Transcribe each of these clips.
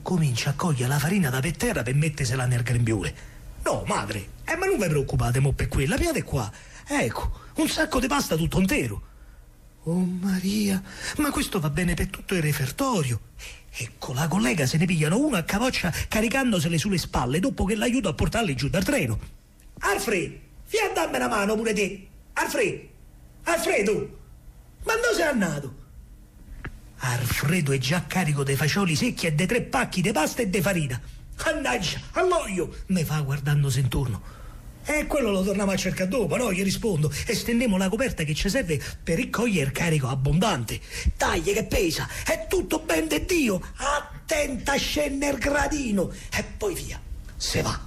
comincia a cogliere la farina da per terra per mettersela nel grembiule. No, madre, ma non vi preoccupate mo per quella, piate qua. Ecco, un sacco di pasta tutto intero. Oh Maria, ma questo va bene per tutto il repertorio. Ecco, la collega se ne pigliano uno a capoccia caricandosele sulle spalle dopo che l'aiuto a portarli giù dal treno. Alfred, vieni a darmi una mano pure te. Alfredo, ma dove sei andato? Alfredo è già carico dei fagioli secchi e dei 3 pacchi di pasta e di farina. Mannaggia, all'olio, mi fa guardandosi intorno. E quello lo torniamo a cercare dopo, no? Gli rispondo e stendiamo la coperta che ci serve per ricogliere il carico abbondante. Taglie che pesa, è tutto ben de Dio. Attenta a scendere il gradino. E poi via, se va.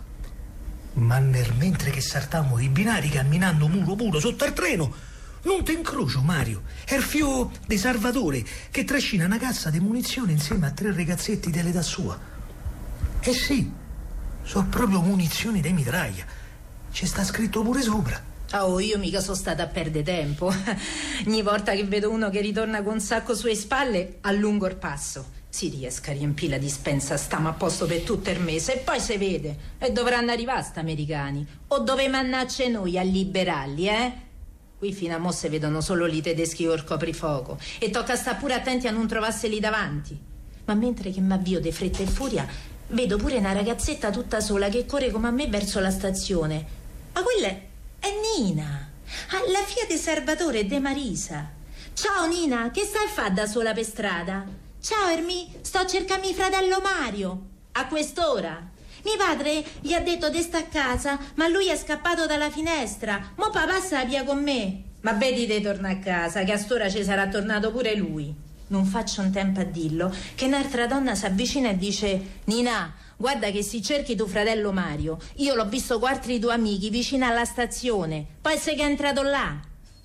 Ma mentre che saltavamo i binari camminando muro puro sotto il treno, non ti incrocio, Mario. È il figlio di Salvatore che trascina una cassa di munizioni insieme a 3 ragazzetti dell'età sua. Eh sì, sono proprio munizioni di mitraglia. Ci sta scritto pure sopra. Oh, io mica sono stata a perdere tempo. Ogni volta che vedo uno che ritorna con un sacco sulle spalle, allungo il passo. Si riesca a riempire la dispensa, stiamo a posto per tutto il mese e poi si vede. E dovranno arrivare sti americani. O dove mannacce noi a liberarli, eh? Qui fino a mo' se vedono solo i tedeschi col coprifuoco. E tocca sta pure attenti a non trovarseli davanti. Ma mentre che m'avvio de fretta e furia, vedo pure una ragazzetta tutta sola che corre come a me verso la stazione. Ma quella è Nina, la figlia di Salvatore e di Marisa. Ciao Nina, che stai a fare da sola per strada? Ciao Ermi, sto a cercare mio fratello Mario. A quest'ora? Mio padre gli ha detto di sta a casa, ma lui è scappato dalla finestra. Mo papà sta via con me. Ma vedi di tornare a casa, che a st'ora ci sarà tornato pure lui. Non faccio un tempo a dirlo, che un'altra donna si avvicina e dice: Nina, guarda che si cerchi tuo fratello Mario. Io l'ho visto con altri 2 amici vicino alla stazione. Poi sei che è entrato là.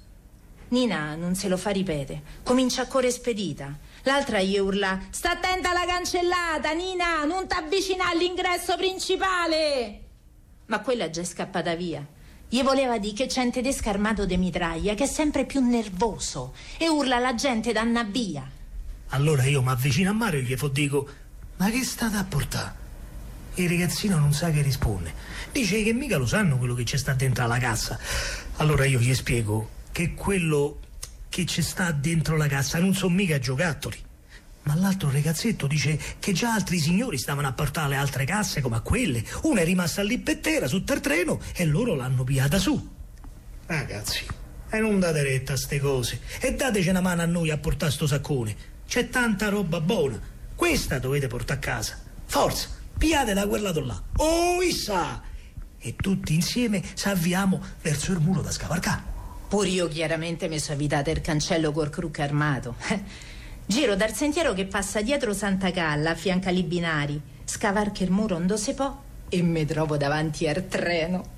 Nina non se lo fa ripetere. Comincia a correre spedita. L'altra gli urla: sta attenta alla cancellata, Nina, non t'avvicinare all'ingresso principale. Ma quella già è scappata via. Gli voleva dire che c'è un tedesco armato di mitraglia che è sempre più nervoso e urla alla gente da andare via. Allora io mi avvicino a Mario e gli dico: ma che state a portare? Il ragazzino non sa che risponde. Dice che mica lo sanno quello che c'è sta dentro alla cassa. Allora io gli spiego che quello che c'è sta dentro la cassa non sono mica giocattoli. Ma l'altro ragazzetto dice che già altri signori stavano a portare le altre casse come a quelle. Una è rimasta lì per terra sotto il treno e loro l'hanno piata su. Ragazzi, e non date retta a ste cose e dateci una mano a noi a portare sto saccone. C'è tanta roba buona. Questa dovete portare a casa. Forza, piate da quel lato là. Oh, issa! E tutti insieme ci avviamo verso il muro da scavalcare. Pure io chiaramente mi sono evitato il cancello col crucco armato. Giro dal sentiero che passa dietro Santa Calla, a fianco ai binari, scavarco il muro onde se può e mi trovo davanti al treno.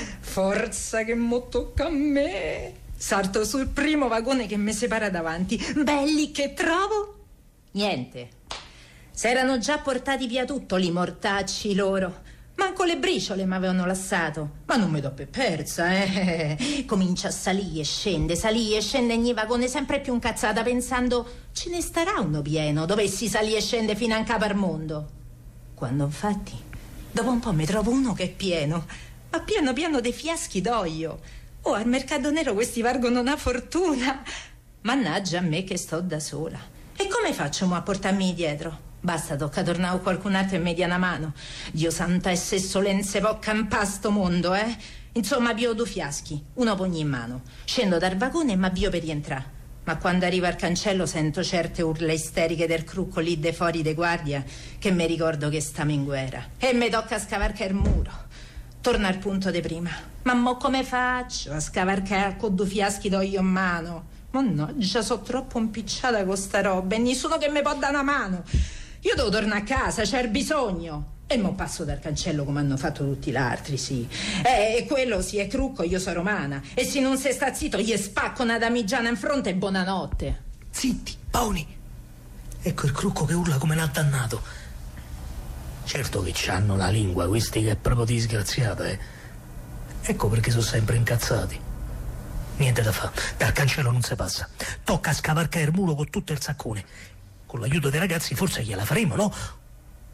Forza che mo tocca a me. Salto sul primo vagone che mi separa davanti. Belli che trovo? Niente. S'erano già portati via tutto li mortacci loro. Manco le briciole mi avevano lasciato. Ma non mi do per persa, Comincia a salire e scende ogni vagone sempre più incazzata, pensando: ce ne starà uno pieno, dovessi salire e scende fino a capo al mondo. Quando infatti dopo un po' mi trovo uno che è pieno, ma pieno dei fiaschi d'olio. Oh, al mercato nero questi valgono una fortuna. Mannaggia a me che sto da sola. E come faccio mo a portarmi dietro? Basta, tocca tornare a qualcun altro e mi dia una mano. Dio santa e se solenze può campare sto mondo, Insomma, pio 2 fiaschi, uno per ogni mano. Scendo dal vagone e m'avvio per rientrare. Ma quando arrivo al cancello sento certe urla isteriche del crucco lì de fuori de guardia che mi ricordo che stiamo in guerra. E mi tocca scavarcare il muro. Torno al punto di prima. Ma mo come faccio a scavarcare con 2 fiaschi d'olio in mano? Mannaggia, so troppo impicciata con sta roba e nessuno che mi può dare una mano. Io devo tornare a casa, c'è bisogno. E mo passo dal cancello come hanno fatto tutti gli altri, sì. E quello si è crucco, io sono romana. E se non si sta zitto, gli spacco una damigiana in fronte e buonanotte. Zitti, paoni. Ecco il crucco che urla come un addannato. Certo che c'hanno la lingua, questi che è proprio disgraziata, Ecco perché sono sempre incazzati. Niente da fare, dal cancello non si passa. Tocca scavalcare il muro con tutto il saccone. Con l'aiuto dei ragazzi forse gliela faremo, no?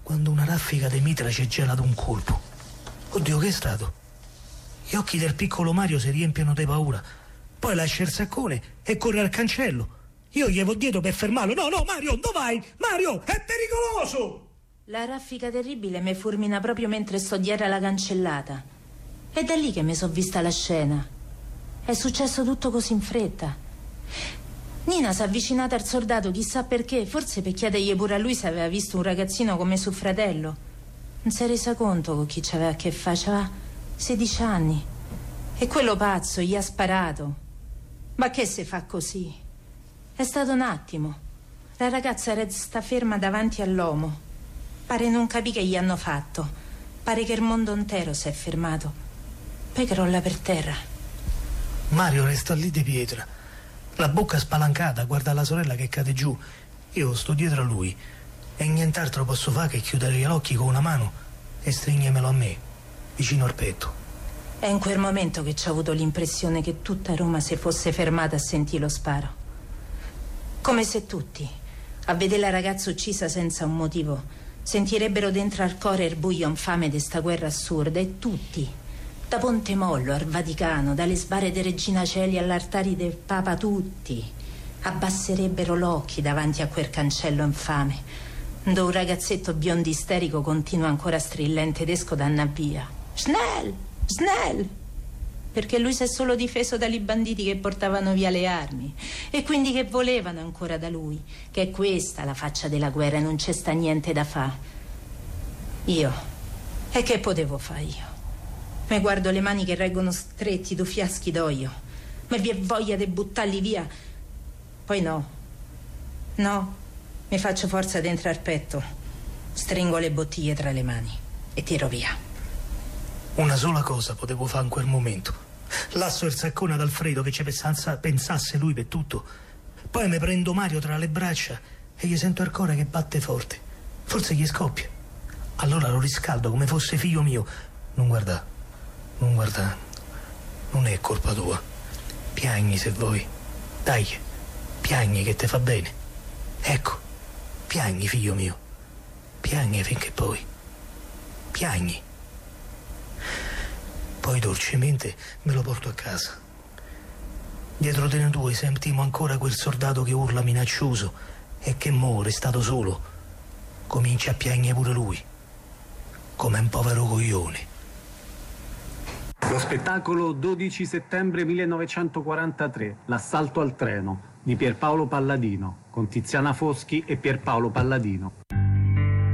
quando una raffica di mitra ci gela d'un colpo. Oddio, che è stato? Gli occhi del piccolo Mario si riempiono di paura. Poi lascia il saccone e corre al cancello. Io gli vo dietro per fermarlo. No, no, Mario, dove vai? Mario, è pericoloso! La raffica terribile mi fulmina proprio mentre sto dietro alla cancellata. È da lì che mi sono vista la scena. È successo tutto così in fretta. Nina si è avvicinata al soldato, chissà perché, forse per chiedergli pure a lui se aveva visto un ragazzino come suo fratello. Non si è resa conto con chi c'aveva a che fare, c'aveva 16 anni. E quello pazzo gli ha sparato. Ma che se fa così? È stato un attimo. La ragazza resta ferma davanti all'uomo. Pare non capì che gli hanno fatto. Pare che il mondo intero si è fermato. Poi crolla per terra. Mario resta lì di pietra, la bocca spalancata, guarda la sorella che cade giù. Io sto dietro a lui e nient'altro posso fare che chiudere gli occhi con una mano e stringermelo a me, vicino al petto. È in quel momento che ci ho avuto l'impressione che tutta Roma si fosse fermata a sentire lo sparo. Come se tutti, a vedere la ragazza uccisa senza un motivo, sentirebbero dentro al cuore il buio infame di sta guerra assurda. E tutti, da Ponte Mollo al Vaticano, dalle sbarre di Regina Coeli all'altare del Papa, tutti abbasserebbero l'occhi davanti a quel cancello infame, dove un ragazzetto biondo isterico continua ancora a strillare in tedesco da via. Schnell! Schnell! Perché lui si è solo difeso dai banditi che portavano via le armi e quindi che volevano ancora da lui, che è questa la faccia della guerra e non c'è sta niente da fare. Io, e che potevo fare io? Mi guardo le mani che reggono stretti due fiaschi d'olio, ma vi è voglia di buttarli via. Poi no, mi faccio forza dentro al petto, stringo le bottiglie tra le mani e tiro via. Una sola cosa potevo fare in quel momento. Lasso il saccone ad Alfredo che ci pensasse lui per tutto. Poi mi prendo Mario tra le braccia e gli sento il cuore che batte forte. Forse gli scoppia. Allora lo riscaldo come fosse figlio mio. Non guarda, non è colpa tua. Piagni se vuoi. Dai, piagni che te fa bene. Ecco, piagni figlio mio. Piagni finché poi. Piagni. Poi dolcemente me lo porto a casa. Dietro di noi due sentimo ancora quel soldato che urla minaccioso e che muore stato solo. Comincia a piagne pure lui, come un povero coglione. Lo spettacolo 12 settembre 1943, L'assalto al treno, di Pierpaolo Palladino, con Tiziana Foschi e Pierpaolo Palladino.